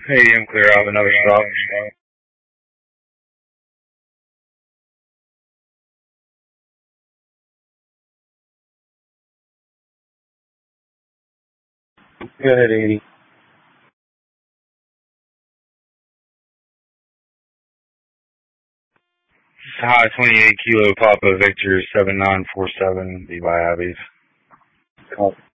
Medium clear out another stop. Go ahead, 80. High 28 Kilo Papa Victor 7947, be by Abby's. Copy.